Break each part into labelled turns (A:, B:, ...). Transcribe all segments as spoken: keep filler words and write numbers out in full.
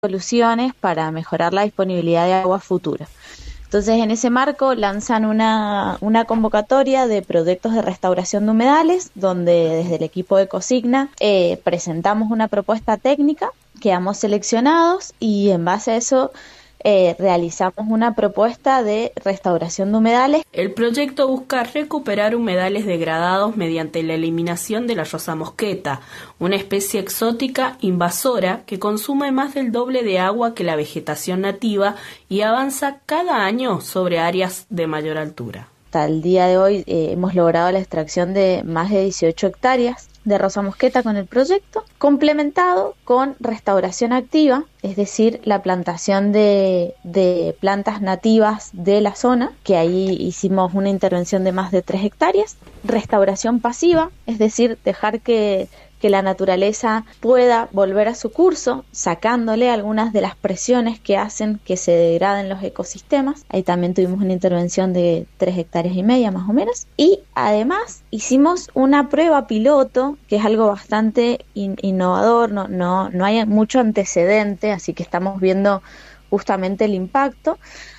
A: soluciones para mejorar la disponibilidad de agua futura. Entonces, en ese marco lanzan una, una convocatoria de proyectos de restauración de humedales, donde desde el equipo de Ecosigna eh, presentamos una propuesta técnica, quedamos seleccionados y en base a eso Eh, realizamos una propuesta de restauración de humedales.
B: El proyecto busca recuperar humedales degradados mediante la eliminación de la rosa mosqueta, una especie exótica invasora que consume más del doble de agua que la vegetación nativa y avanza cada año sobre áreas de mayor altura.
A: Hasta el día de hoy eh, hemos logrado la extracción de más de dieciocho hectáreas de rosa mosqueta con el proyecto, complementado con restauración activa, es decir, la plantación de, de plantas nativas de la zona, que ahí hicimos una intervención de más de tres hectáreas, restauración pasiva, es decir, dejar que que la naturaleza pueda volver a su curso, sacándole algunas de las presiones que hacen que se degraden los ecosistemas. Ahí también tuvimos una intervención de tres hectáreas y media más o menos. Y además hicimos una prueba piloto, que es algo bastante in- innovador, no, no, no hay mucho antecedente, así que estamos viendo justamente el impacto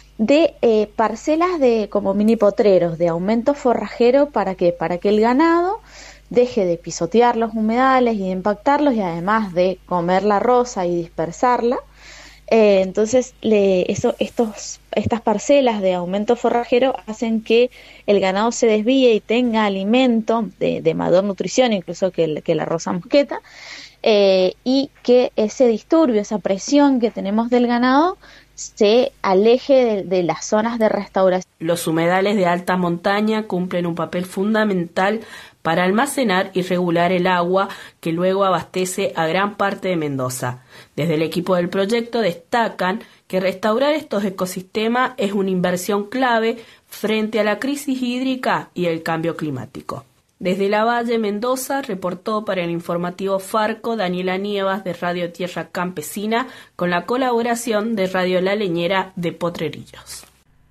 A: de eh, parcelas de como mini potreros, de aumento forrajero para que, para que el ganado deje de pisotear los humedales y de impactarlos, y además de comer la rosa y dispersarla. Eh, entonces, le, eso, estos, estas parcelas de aumento forrajero hacen que el ganado se desvíe y tenga alimento de, de mayor nutrición, incluso que, el, que la rosa mosqueta, eh, y que ese disturbio, esa presión que tenemos del ganado, se aleje de, de las zonas de restauración.
B: Los humedales de alta montaña cumplen un papel fundamental para almacenar y regular el agua que luego abastece a gran parte de Mendoza. Desde el equipo del proyecto destacan que restaurar estos ecosistemas es una inversión clave frente a la crisis hídrica y el cambio climático. Desde La Valle, Mendoza, reportó para el informativo Farco Daniela Nievas de Radio Tierra Campesina con la colaboración de Radio La Leñera de Potrerillos.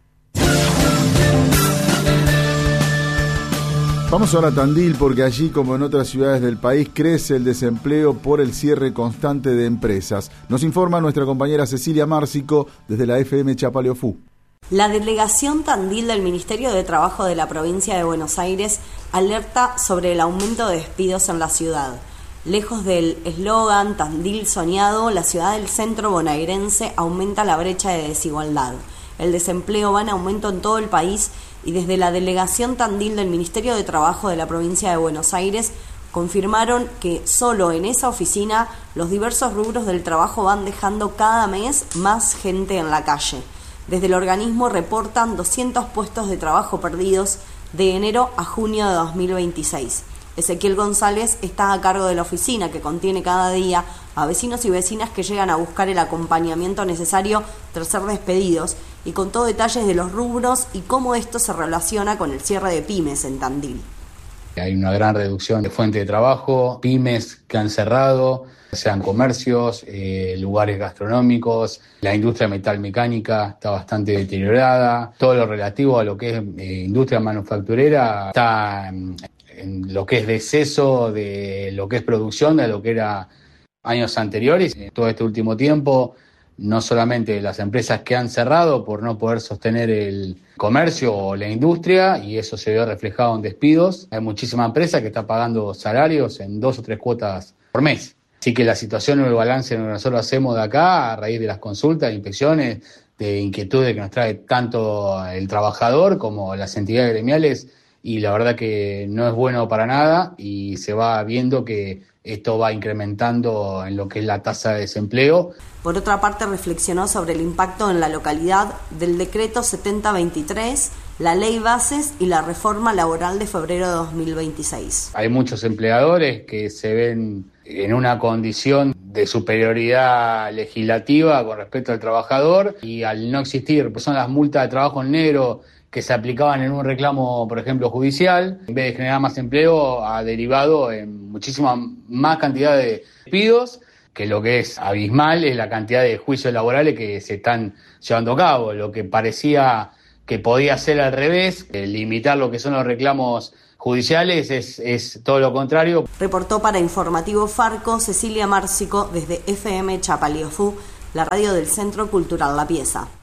C: Vamos ahora a Tandil, porque allí, como en otras ciudades del país, crece el desempleo por el cierre constante de empresas. Nos informa nuestra compañera Cecilia Márcico desde la F M Chapaleofú.
D: La delegación Tandil del Ministerio de Trabajo de la provincia de Buenos Aires alerta sobre el aumento de despidos en la ciudad. Lejos del eslogan Tandil soñado, la ciudad del centro bonaerense aumenta la brecha de desigualdad. El desempleo va en aumento en todo el país y desde la delegación Tandil del Ministerio de Trabajo de la provincia de Buenos Aires confirmaron que solo en esa oficina los diversos rubros del trabajo van dejando cada mes más gente en la calle. Desde el organismo reportan doscientos puestos de trabajo perdidos de enero a junio de dos mil veintiséis. Ezequiel González está a cargo de la oficina, que contiene cada día a vecinos y vecinas que llegan a buscar el acompañamiento necesario tras ser despedidos, y contó detalles de los rubros y cómo esto se relaciona con el cierre de pymes en Tandil.
E: Hay una gran reducción de fuentes de trabajo, pymes que han cerrado, sean comercios, eh, lugares gastronómicos, la industria metalmecánica está bastante deteriorada, todo lo relativo a lo que es eh, industria manufacturera está en, en lo que es deceso de lo que es producción de lo que era años anteriores. En todo este último tiempo, no solamente las empresas que han cerrado por no poder sostener el comercio o la industria, y eso se ve reflejado en despidos. Hay muchísimas empresas que están pagando salarios en dos o tres cuotas por mes. Así que la situación o el balance que nosotros hacemos de acá, a raíz de las consultas, de inspecciones, de inquietudes que nos trae tanto el trabajador como las entidades gremiales, y la verdad que no es bueno para nada, y se va viendo que esto va incrementando en lo que es la tasa de desempleo.
D: Por otra parte, reflexionó sobre el impacto en la localidad del decreto setenta veintitrés, la ley bases y la reforma laboral de febrero de dos mil veintiséis.
E: Hay muchos empleadores que se ven en una condición de superioridad legislativa con respecto al trabajador, y al no existir, pues son las multas de trabajo en negro que se aplicaban en un reclamo, por ejemplo, judicial, en vez de generar más empleo, ha derivado en muchísima más cantidad de despidos, que lo que es abismal es la cantidad de juicios laborales que se están llevando a cabo. Lo que parecía que podía ser al revés, eh, limitar lo que son los reclamos judiciales, es, es todo lo contrario.
D: Reportó para Informativo Farco Cecilia Márcico desde F M Chapaleofú, la radio del Centro Cultural La Pieza.